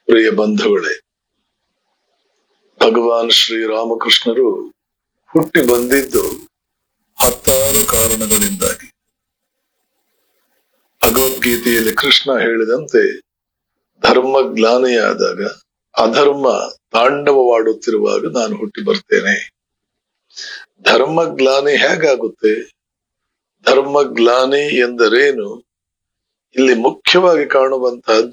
ಪ್ರಿಯ ಬಂಧುಗಳೇ, ಭಗವಾನ್ ಶ್ರೀರಾಮಕೃಷ್ಣರು ಹುಟ್ಟಿ ಬಂದಿದ್ದು ಹತ್ತಾರು ಕಾರಣಗಳಿಂದಾಗಿ. ಭಗವದ್ಗೀತೆಯಲ್ಲಿ ಕೃಷ್ಣ ಹೇಳಿದಂತೆ, ಧರ್ಮ ಗ್ಲಾನಿಯಾದಾಗ, ಅಧರ್ಮ ತಾಂಡವವಾಡುತ್ತಿರುವಾಗ ನಾನು ಹುಟ್ಟಿ ಬರ್ತೇನೆ. ಧರ್ಮ ಗ್ಲಾನಿ ಹೇಗಾಗುತ್ತೆ? ಧರ್ಮ ಗ್ಲಾನಿ ಎಂದರೇನು? ಇಲ್ಲಿ ಮುಖ್ಯವಾಗಿ ಕಾಣುವಂತಹದ್ದು